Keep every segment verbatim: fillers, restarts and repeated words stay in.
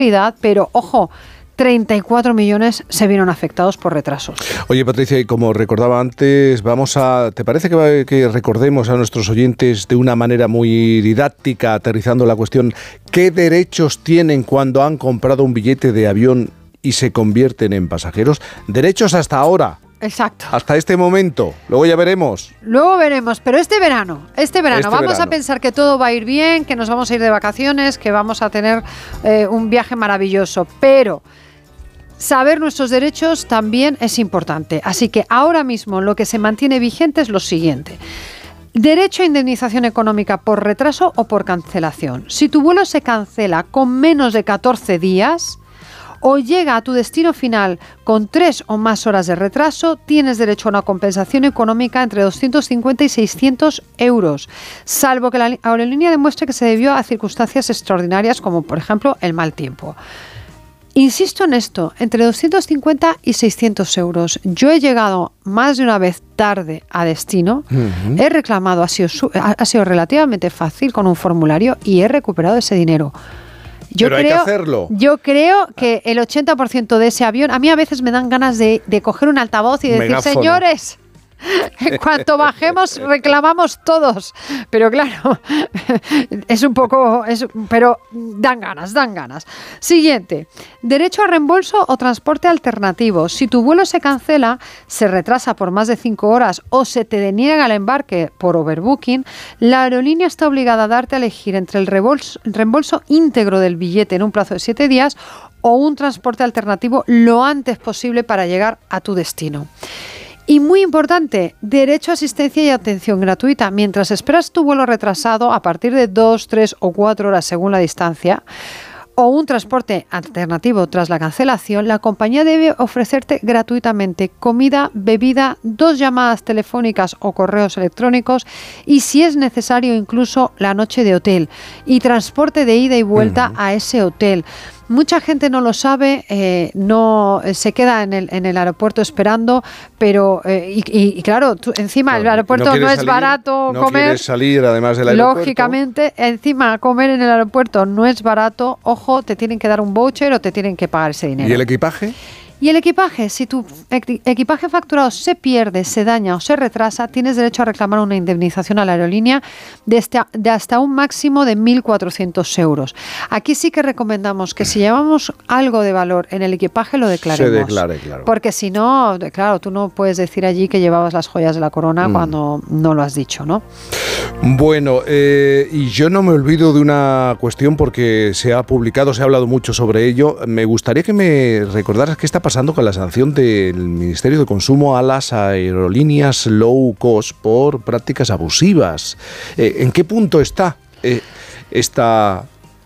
pero ojo, treinta y cuatro millones se vieron afectados por retrasos. Oye, Patricia, y como recordaba antes, vamos a, ¿te parece que, que recordemos a nuestros oyentes de una manera muy didáctica, aterrizando la cuestión, qué derechos tienen cuando han comprado un billete de avión y se convierten en pasajeros? Derechos hasta ahora. Exacto. Hasta este momento. Luego ya veremos. Luego veremos, pero este verano, este verano, Este vamos verano. a pensar que todo va a ir bien, que nos vamos a ir de vacaciones, que vamos a tener eh, un viaje maravilloso, pero saber nuestros derechos también es importante. Así que ahora mismo lo que se mantiene vigente es lo siguiente. Derecho a indemnización económica por retraso o por cancelación. Si tu vuelo se cancela con menos de catorce días o llega a tu destino final con tres o más horas de retraso, tienes derecho a una compensación económica entre doscientos cincuenta y seiscientos euros, salvo que la aerolínea demuestre que se debió a circunstancias extraordinarias como, por ejemplo, el mal tiempo. Insisto en esto, entre doscientos cincuenta y seiscientos euros. Yo he llegado más de una vez tarde a destino, uh-huh. he reclamado, ha sido, ha sido relativamente fácil con un formulario y he recuperado ese dinero. Yo Pero creo, hay que hacerlo. Yo creo que el ochenta por ciento de ese avión, a mí a veces me dan ganas de, de coger un altavoz y decir, Megáfono. Señores, en cuanto bajemos reclamamos todos. Pero claro, es un poco, es, pero dan ganas, dan ganas. Siguiente, derecho a reembolso o transporte alternativo. Si tu vuelo se cancela, se retrasa por más de cinco horas o se te deniega el embarque por overbooking, la aerolínea está obligada a darte a elegir entre el reembolso, reembolso íntegro del billete en un plazo de siete días o un transporte alternativo lo antes posible para llegar a tu destino. Y muy importante, derecho a asistencia y atención gratuita. Mientras esperas tu vuelo retrasado a partir de dos, tres o cuatro horas según la distancia, o un transporte alternativo tras la cancelación, la compañía debe ofrecerte gratuitamente comida, bebida, dos llamadas telefónicas o correos electrónicos y, si es necesario, incluso la noche de hotel y transporte de ida y vuelta uh-huh. a ese hotel. Mucha gente no lo sabe, eh, no eh, se queda en el, en el aeropuerto esperando, pero eh, y, y, y claro, tú, encima claro, el aeropuerto no, no es salir, barato no comer. Quieres salir además del aeropuerto. Lógicamente, encima comer en el aeropuerto no es barato. Ojo, te tienen que dar un voucher o te tienen que pagar ese dinero. ¿Y el equipaje? Y el equipaje, si tu equipaje facturado se pierde, se daña o se retrasa, tienes derecho a reclamar una indemnización a la aerolínea de, este, de hasta un máximo de mil cuatrocientos euros. Aquí sí que recomendamos que si llevamos algo de valor en el equipaje lo declaremos. Se declare, claro. Porque si no, claro, tú no puedes decir allí que llevabas las joyas de la corona mm. cuando no lo has dicho, ¿no? Bueno, eh, y yo no me olvido de una cuestión porque se ha publicado, se ha hablado mucho sobre ello. Me gustaría que me recordaras qué está pasando pasando con la sanción del Ministerio de Consumo a las aerolíneas low cost por prácticas abusivas. Eh, ¿En qué punto está eh, esta,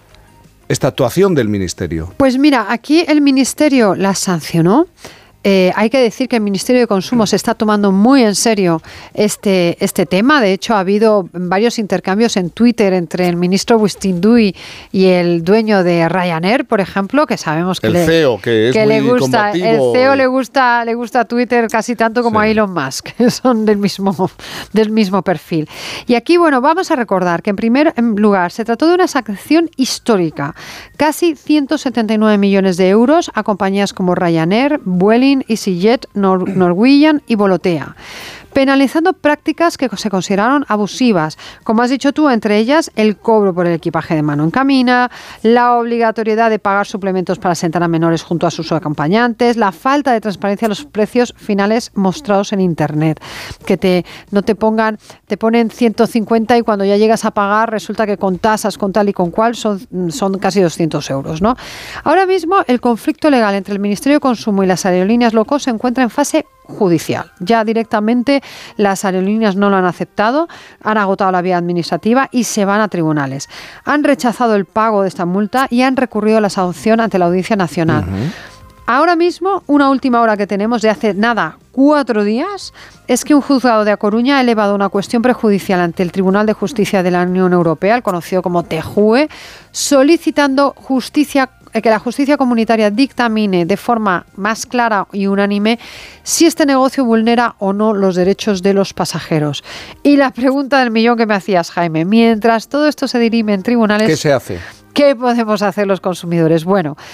esta actuación del Ministerio? Pues mira, aquí el Ministerio la sancionó. Eh, hay que decir que el Ministerio de Consumo se está tomando muy en serio este, este tema. De hecho, ha habido varios intercambios en Twitter entre el ministro Bustinduy y el dueño de Ryanair, por ejemplo, que sabemos que, el le, C E O, que es que muy le gusta. combativo. El C E O le gusta, le gusta Twitter casi tanto como sí. a Elon Musk, que son del mismo, del mismo perfil. Y aquí, bueno, vamos a recordar que en primer lugar se trató de una sanción histórica. Casi ciento setenta y nueve millones de euros a compañías como Ryanair, Vueling, EasyJet, Nor- Norwegian y Volotea, penalizando prácticas que se consideraron abusivas, como has dicho tú, entre ellas el cobro por el equipaje de mano en cabina, la obligatoriedad de pagar suplementos para sentar a menores junto a sus acompañantes, la falta de transparencia de los precios finales mostrados en Internet, que te no te pongan, te ponen ciento cincuenta y cuando ya llegas a pagar resulta que con tasas, con tal y con cual son, son casi doscientos euros, ¿no? Ahora mismo el conflicto legal entre el Ministerio de Consumo y las aerolíneas low cost se encuentra en fase judicial. Ya directamente las aerolíneas no lo han aceptado, han agotado la vía administrativa y se van a tribunales. Han rechazado el pago de esta multa y han recurrido a la sanción ante la Audiencia Nacional. Uh-huh. Ahora mismo, una última hora que tenemos de hace nada, cuatro días, es que un juzgado de A Coruña ha elevado una cuestión prejudicial ante el Tribunal de Justicia de la Unión Europea, el conocido como T J U E, solicitando justicia que la justicia comunitaria dictamine de forma más clara y unánime si este negocio vulnera o no los derechos de los pasajeros. Y la pregunta del millón que me hacías, Jaime, mientras todo esto se dirime en tribunales, ¿qué se hace? ¿Qué podemos hacer los consumidores? Bueno,